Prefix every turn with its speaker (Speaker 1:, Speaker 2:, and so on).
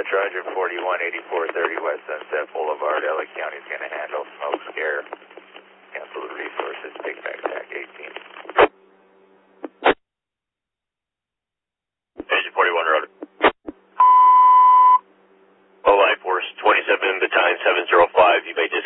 Speaker 1: Sergeant 418430 West Sunset Boulevard, LA County is going to handle smoke scare. Cancel the resources, take back TAC 18.
Speaker 2: Agent 41 Road. Life Force 27 Battalion 705, you may